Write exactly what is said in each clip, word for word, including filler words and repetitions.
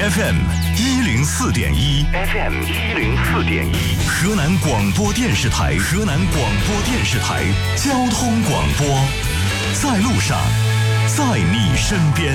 F M 一零四点一 ，F M 一零四点一，河南广播电视台，河南广播电视台交通广播，在路上，在你身边。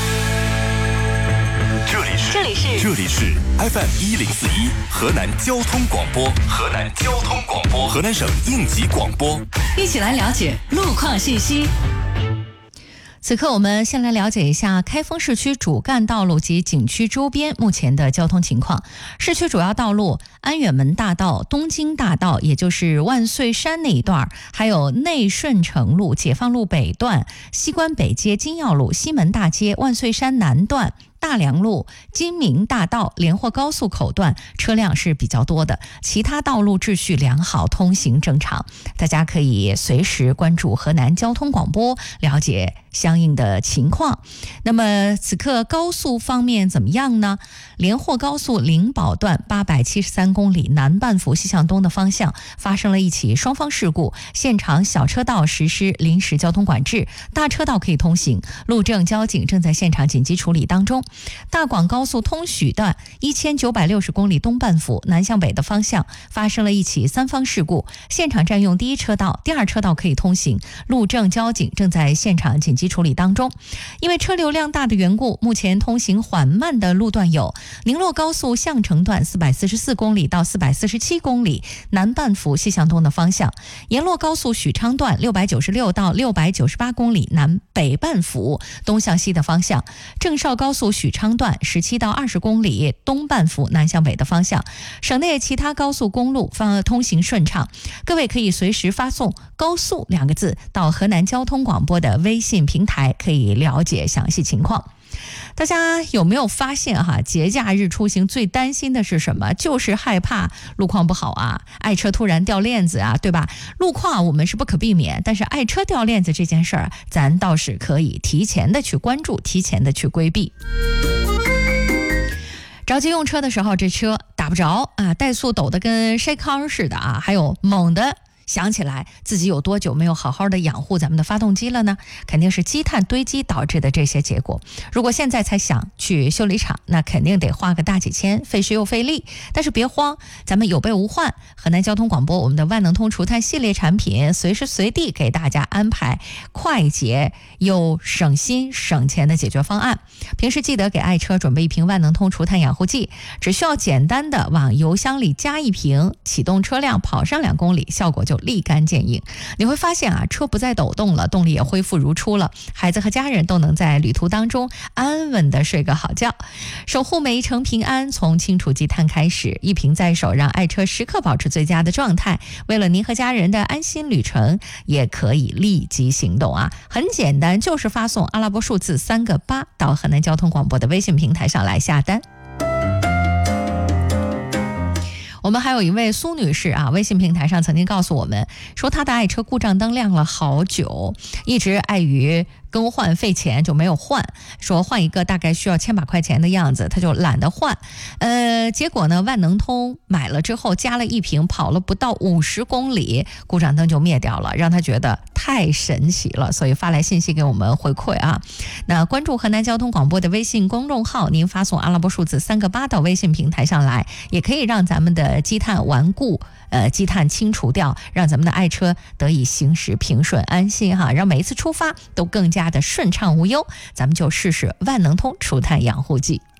这里是这里是这里是 F M 一零四一，河南交通广播，河南交通广播，河南省应急广播， 一起来了解路况信息。此刻我们先来了解一下开封市区主干道路及景区周边目前的交通情况。市区主要道路安远门大道、东京大道，也就是万岁山那一段，还有内顺城路、解放路北段、西关北街、金耀路、西门大街、万岁山南段、大梁路、金明大道、连霍高速口段车辆是比较多的，其他道路秩序良好，通行正常。大家可以随时关注河南交通广播，了解相应的情况。那么此刻高速方面怎么样呢？连霍高速灵宝段八百七十三公里南半幅西向东的方向发生了一起双方事故，现场小车道实施临时交通管制，大车道可以通行，路政交警正在现场紧急处理当中。大广高速通许段一千九百六十公里东半幅南向北的方向发生了一起三方事故，现场占用第一车道，第二车道可以通行，路政交警正在现场紧急处理当中。因为车流量大的缘故，目前通行缓慢的路段有宁洛高速项城段四百四十四公里到四百四十七公里南半幅西向东的方向，沿洛高速许昌段六百九十六到六百九十八公里南北半幅东向西的方向，郑绍高速许昌段十七到二十公里东半幅南向北的方向。省内其他高速公路方通行顺畅，各位可以随时发送高速两个字到河南交通广播的微信平台，可以了解详细情况。大家有没有发现哈，节假日出行最担心的是什么？就是害怕路况不好啊，爱车突然掉链子啊，对吧？路况我们是不可避免，但是爱车掉链子这件事儿，咱倒是可以提前的去关注，提前的去规避。着急用车的时候，这车打不着啊，怠速抖得跟筛糠似的啊，还有猛的想起来自己有多久没有好好的养护咱们的发动机了呢？肯定是积碳堆积导致的这些结果。如果现在才想去修理厂，那肯定得花个大几千，费时又费力。但是别慌，咱们有备无患。河南交通广播我们的万能通除碳系列产品，随时随地给大家安排快捷又省心省钱的解决方案。平时记得给爱车准备一瓶万能通除碳养护剂，只需要简单的往油箱里加一瓶，启动车辆跑上两公里，效果就立竿见影。你会发现啊，车不再抖动了，动力也恢复如初了，孩子和家人都能在旅途当中安稳的睡个好觉。守护每一程平安，从清除积碳开始，一瓶在手，让爱车时刻保持最佳的状态。为了您和家人的安心旅程，也可以立即行动啊！很简单，就是发送阿拉伯数字三个八到河南交通广播的微信平台上来下单。我们还有一位苏女士啊，微信平台上曾经告诉我们说，她的爱车故障灯亮了好久，一直碍于更换费钱就没有换，说换一个大概需要千把块钱的样子，他就懒得换。呃，结果呢，万能通买了之后加了一瓶，跑了不到五十公里，故障灯就灭掉了，让他觉得太神奇了，所以发来信息给我们回馈啊。那关注河南交通广播的微信公众号，您发送阿拉伯数字三个八到微信平台上来，也可以让咱们的积碳顽固呃，积碳清除掉，让咱们的爱车得以行驶平顺安心哈，让每一次出发都更加的顺畅无忧。咱们就试试万能通除碳养护剂。